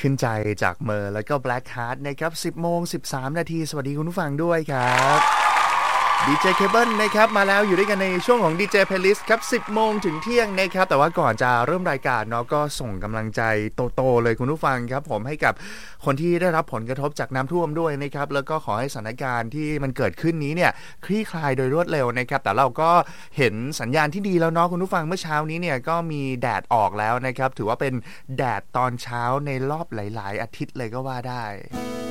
ขึ้นใจจากเมอร์แล้วก็ Black Heart นะครับ 10:13 นาทีสวัสดีคุณผู้ฟังด้วยครับดีเจเคเบิลนะครับมาแล้วอยู่ด้วยกันในช่วงของดีเจเพลย์ลิสต์ครับ10 โมงถึงเที่ยงนะครับแต่ว่าก่อนจะเริ่มรายการเนาะก็ส่งกำลังใจโตๆเลยคุณผู้ฟังครับผมให้กับคนที่ได้รับผลกระทบจากน้ำท่วมด้วยนะครับแล้วก็ขอให้สถานการณ์ที่มันเกิดขึ้นนี้เนี่ยคลี่คลายโดยรวดเร็วนะครับแต่เราก็เห็นสัญญาณที่ดีแล้วเนาะคุณผู้ฟังเมื่อเช้านี้เนี่ยก็มีแดดออกแล้วนะครับถือว่าเป็นแดดตอนเช้าในรอบหลายๆอาทิตย์เลยก็ว่าได้